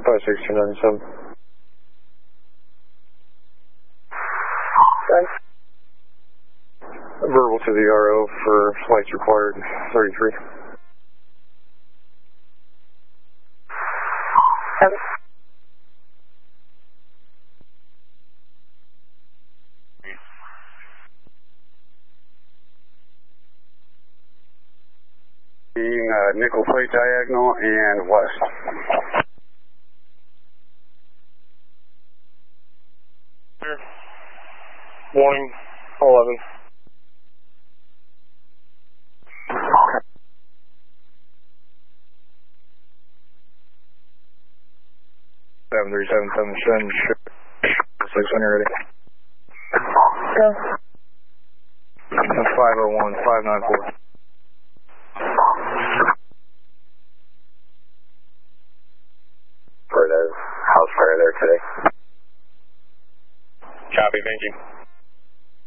56297. Thanks. Verbal to the RO for flights required 33. Being nickel plate diagonal and west. Warning 11. 7377 6 when you're ready. Go. 501 594. For the house fire there today. Copy, thank you.